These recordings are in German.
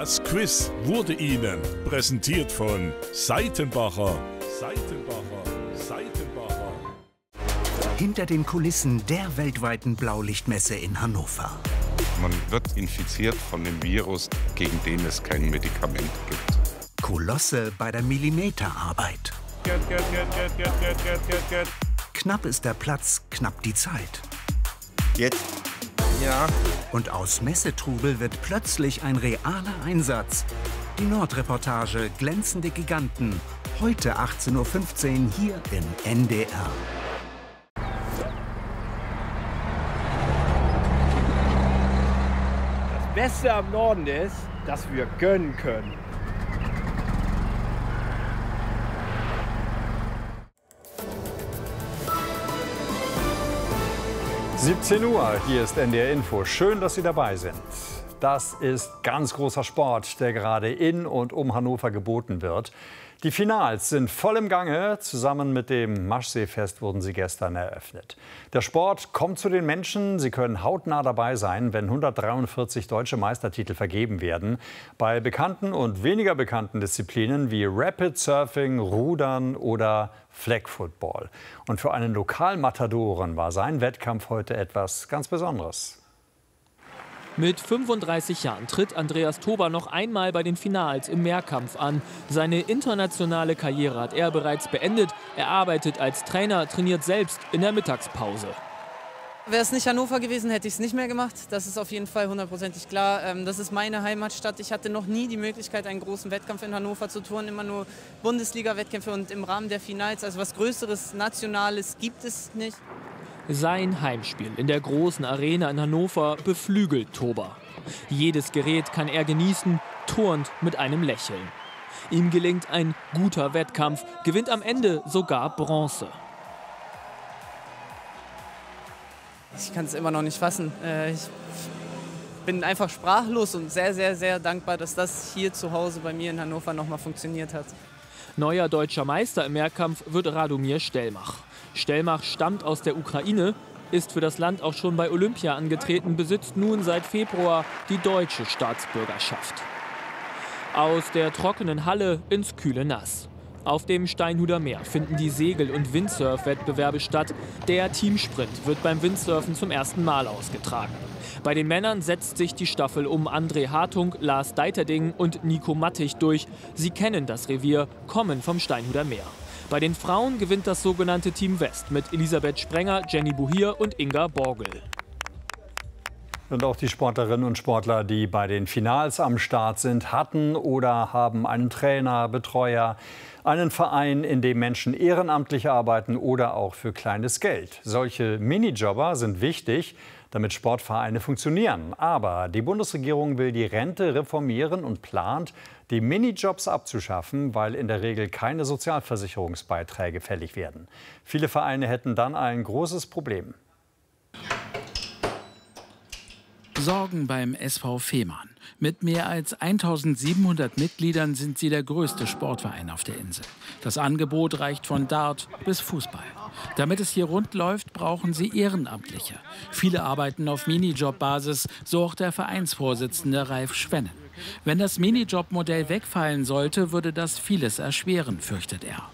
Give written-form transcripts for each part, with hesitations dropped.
Das Quiz wurde Ihnen präsentiert von Seitenbacher. Hinter den Kulissen der weltweiten Blaulichtmesse in Hannover. Man wird infiziert von dem Virus, gegen den es kein Medikament gibt. Kolosse bei der Millimeterarbeit. Knapp ist der Platz, knapp die Zeit. Jetzt? Ja. Und aus Messetrubel wird plötzlich ein realer Einsatz. Die Nordreportage Glänzende Giganten. Heute 18:15 Uhr hier im NDR. Das Beste am Norden ist, dass wir gönnen können. (17 Uhr), hier ist NDR Info. Schön, dass Sie dabei sind. Das ist ganz großer Sport, der gerade in und um Hannover geboten wird. Die Finals sind voll im Gange. Zusammen mit dem Maschseefest wurden sie gestern eröffnet. Der Sport kommt zu den Menschen. Sie können hautnah dabei sein, wenn 143 deutsche Meistertitel vergeben werden. Bei bekannten und weniger bekannten Disziplinen wie Rapid Surfing, Rudern oder Flag Football. Und für einen Lokalmatadoren war sein Wettkampf heute etwas ganz Besonderes. Mit 35 Jahren tritt Andreas Tober noch einmal bei den Finals im Mehrkampf an. Seine internationale Karriere hat er bereits beendet. Er arbeitet als Trainer, trainiert selbst in der Mittagspause. Wäre es nicht Hannover gewesen, hätte ich es nicht mehr gemacht. Das ist auf jeden Fall hundertprozentig klar. Das ist meine Heimatstadt. Ich hatte noch nie die Möglichkeit, einen großen Wettkampf in Hannover zu touren. Immer nur Bundesliga-Wettkämpfe und im Rahmen der Finals. Also was Größeres, Nationales gibt es nicht. Sein Heimspiel in der großen Arena in Hannover beflügelt Tober. Jedes Gerät kann er genießen, turnt mit einem Lächeln. Ihm gelingt ein guter Wettkampf, gewinnt am Ende sogar Bronze. Ich kann es immer noch nicht fassen. Ich bin einfach sprachlos und sehr, sehr, sehr dankbar, dass das hier zu Hause bei mir in Hannover noch mal funktioniert hat. Neuer deutscher Meister im Mehrkampf wird Radomir Stelmach. Stelmach stammt aus der Ukraine, ist für das Land auch schon bei Olympia angetreten, besitzt nun seit Februar die deutsche Staatsbürgerschaft. Aus der trockenen Halle ins kühle Nass. Auf dem Steinhuder Meer finden die Segel- und Windsurf-Wettbewerbe statt. Der Teamsprint wird beim Windsurfen zum ersten Mal ausgetragen. Bei den Männern setzt sich die Staffel um André Hartung, Lars Deiterding und Nico Mattig durch. Sie kennen das Revier, kommen vom Steinhuder Meer. Bei den Frauen gewinnt das sogenannte Team West mit Elisabeth Sprenger, Jenny Buhir und Inga Borgel. Und auch die Sportlerinnen und Sportler, die bei den Finals am Start sind, hatten oder haben einen Trainer, Betreuer, einen Verein, in dem Menschen ehrenamtlich arbeiten oder auch für kleines Geld. Solche Minijobber sind wichtig, damit Sportvereine funktionieren. Aber die Bundesregierung will die Rente reformieren und plant, die Minijobs abzuschaffen, weil in der Regel keine Sozialversicherungsbeiträge fällig werden. Viele Vereine hätten dann ein großes Problem. Sorgen beim SV Fehmarn. Mit mehr als 1700 Mitgliedern sind sie der größte Sportverein auf der Insel. Das Angebot reicht von Dart bis Fußball. Damit es hier rund läuft, brauchen sie Ehrenamtliche. Viele arbeiten auf Minijob-Basis, so auch der Vereinsvorsitzende Ralf Schwennen. Wenn das Minijob-Modell wegfallen sollte, würde das vieles erschweren, fürchtet er.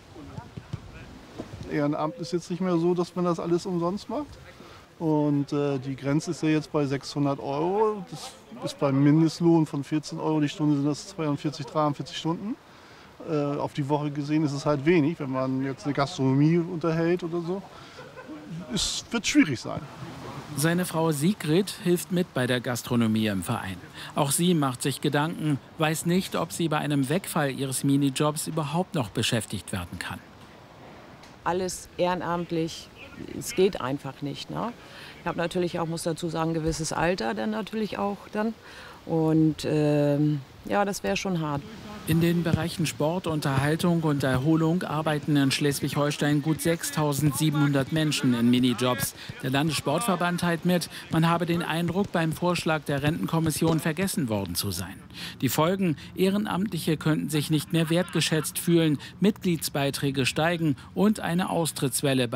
Ehrenamt ist jetzt nicht mehr so, dass man das alles umsonst macht. Und die Grenze ist ja jetzt bei 600 €. Das ist beim Mindestlohn von 14 € die Stunde, sind das 42, 43 Stunden. Auf die Woche gesehen ist es halt wenig, wenn man jetzt eine Gastronomie unterhält oder so. Es wird schwierig sein. Seine Frau Sigrid hilft mit bei der Gastronomie im Verein. Auch sie macht sich Gedanken, weiß nicht, ob sie bei einem Wegfall ihres Minijobs überhaupt noch beschäftigt werden kann. Alles ehrenamtlich, es geht einfach nicht. Ne? Ich habe natürlich auch, muss dazu sagen, ein gewisses Alter dann natürlich auch dann. Und ja, das wäre schon hart. In den Bereichen Sport, Unterhaltung und Erholung arbeiten in Schleswig-Holstein gut 6.700 Menschen in Minijobs. Der Landessportverband teilt mit, man habe den Eindruck, beim Vorschlag der Rentenkommission vergessen worden zu sein. Die Folgen: Ehrenamtliche könnten sich nicht mehr wertgeschätzt fühlen, Mitgliedsbeiträge steigen und eine Austrittswelle bei